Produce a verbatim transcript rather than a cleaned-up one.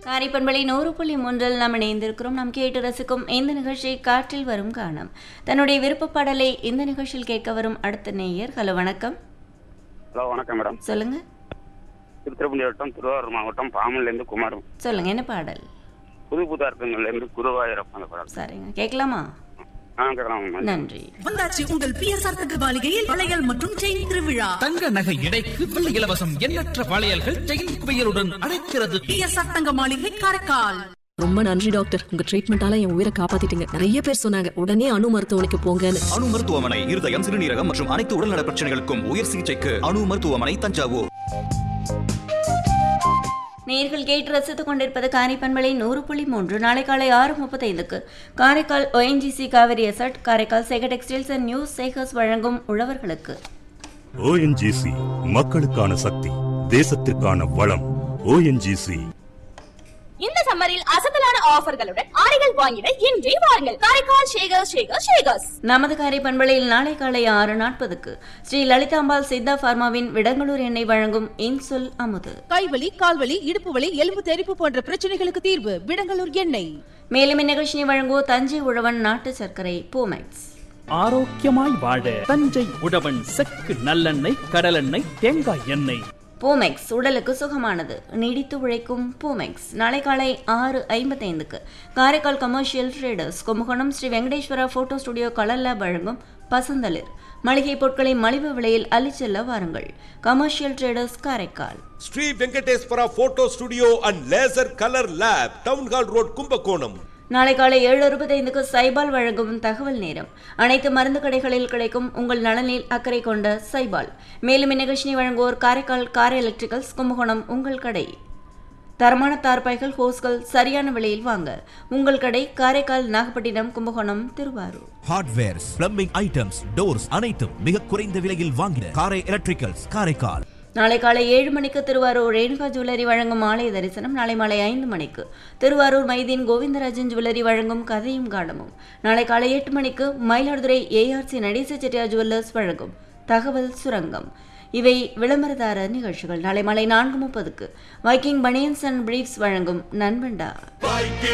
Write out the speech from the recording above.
காரைப்பண்பளை நூறு புள்ளி மூன்றில் நாம் இணைந்திருக்கிறோம். நாம் கேட்டு ரசிக்கும் இந்த நிகழ்ச்சி காற்றில் வரும் காணம். தன்னுடைய விருப்ப பாடலை இந்த நிகழ்ச்சியில் கேட்க வரும் அடுத்த நேயர். ஹலோ, வணக்கம். ஹலோ, வணக்கம் மேடம். சொல்லுங்க. திருத்திரப்பள்ளி வட்டம், திருவாரூர் மாவட்டம், பாமன்லேருந்து குமார். சொல்லுங்க, என்ன பாடல்? புது புது அர்த்தங்கள்லேருந்து குருவாயூரப்ப அந்த பாடல். சரிங்க, கேட்கலாமா? நன்றி. வந்தாச்சு உங்கள் பிஎஸ்ஆர் தங்கபாலிகையில் வளையல் மற்றும் செயின் திருவிழா. தங்க நகை எடைக்கு வெள்ளி இலவசம். எண்ணற்ற வளையல்கள் செயின் குவியலுடன் அழைக்கிறது. பிஎஸ்ஆர் தங்க மாளிகை காரைக்கால். ரொம்ப நன்றி டாக்டர், உங்க ட்ரீட்மெண்டால என் உயிரை காப்பாத்திட்டீங்க. நிறைய பேர் சொன்னாங்க உடனே அணு மருத்துவமனைக்கு போங்கன்னு. அணு மருத்துவமனை இருதயம், சிறுநீரகம் மற்றும் அனைத்து உடல்நல பிரச்சனைகளுக்கும் உயர் சிகிச்சைக்கு அணு மருத்துவமனை, தஞ்சாவூர். நேர்கள் கேட்டு ரசித்துக் கொண்டிருப்பது காரைப்பண்பளை நூறு புள்ளி மூன்று. நாளை காலை ஆறு முப்பத்தைந்துக்கு Karaikal ONGC Kaveri zed, Karaikal Sekar textiles and news Sekar's வழங்கும் உழவர்களுக்கு. ஓஎன்ஜிசி மக்களுக்கான சக்தி, தேசத்திற்கான வளம். ஓஎன்ஜிசி. இந்த சம்மரில் அசத்தலான ஆஃபர்களுடன் ஆடைகள் வாங்கிட இன்றே வாருங்கள். காரைக்கால் ஷேகர் ஷேகர் ஷேகர்ஸ். நமது காரைப்பண்பளையில் நாளை காலை ஆறு நாற்பதுக்கு ஸ்ரீ லலிதாம்பாள் சித்தா பார்மாவின் விடங்களூர் எண்ணெய் வழங்கும் இன்சுல் அமுது. கைவலி, கால்வலி, இடுப்பு வலி, எலும்பு தெறிப்பு போன்ற பிரச்சனைகளுக்கு தீர்வு விடங்களூர் எண்ணெய். மேலும் இந்நிகழ்ச்சியை வழங்குவோர் தஞ்சை உழவன் நாட்டு சர்க்கரை பூமெக்ஸ். ஆரோக்கியமாய் வாழ தஞ்சை உழவன் செக்கு நல்லெண்ணெய், கடலெண்ணெய், தேங்காய் எண்ணெய். பூமெக்ஸ் உடலுக்கு சுகமானது, நீடித்து உழைக்கும் பூமெக்ஸ். நாளை காலை ஆறு ஐம்பத்தைந்துக்கு Karaikal commercial traders Kumbakonam Sri Venkateswara photo studio colour lab வழங்கும் பசந்தளிர். மளிகை பொருட்களை மலிவு விலையில் அள்ளிச்செல்ல வாருங்கள். Commercial traders Karaikal. Sri Venkateswara photo studio and laser colour lab, town hall road, Kumbakonam. நாளை காலை ஏழு அறுபத்தைந்துக்கு சைபால் வழங்கும் தகவல் நேரம். அனைத்து மருந்து கடைகளில் கிடைக்கும் உங்கள் நலனில் அக்கறை கொண்ட சைபால். மேலும் இந்நிகழ்ச்சியை வழங்குவோர் காரைக்கால் காரை எலக்ட்ரிக்கல்ஸ் கும்பகோணம். உங்கள் கடை தரமான தார்பாய்கள், ஹோஸ்கள் சரியான விலையில் வாங்க உங்கள் கடை Karaikal, Nagapattinam, Kumbakonam, Thiruvarur. Hardwares, plumbing items, doors அனைத்தும் மிக குறைந்த விலையில் வாங்கின காரை எலக்ட்ரிக்கல்ஸ் காரைக்கால். நாளை காலை ஏழு மணிக்கு திருவாரூர் ரேணுகா ஜுவல்லரி வழங்கும் ஆலய தரிசனம். நாளை மாலை ஐந்து மணிக்கு திருவாரூர் மைதீன் கோவிந்தராஜன் ஜுவல்லரி வழங்கும் கதையும் காணமும். நாளை காலை எட்டு மணிக்கு மயிலாடுதுறை ஏஆர்சி நடேச செட்டியார் ஜுவல்லர்ஸ் வழங்கும் தகவல் சுரங்கம். இவை விளம்பரதார நிகழ்ச்சிகள். நாளை மாலை நான்கு முப்பதுக்கு வைக்கிங் பனியன்ஸ் அண்ட் பிரீஃப்ஸ் வழங்கும் நண்பண்டா.